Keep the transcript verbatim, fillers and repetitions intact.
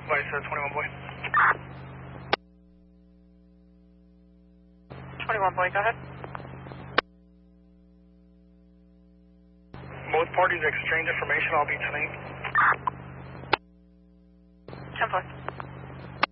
Vice uh, twenty-one boy. twenty-one boy, go ahead. Both parties exchange information. I'll be tonight. ten four.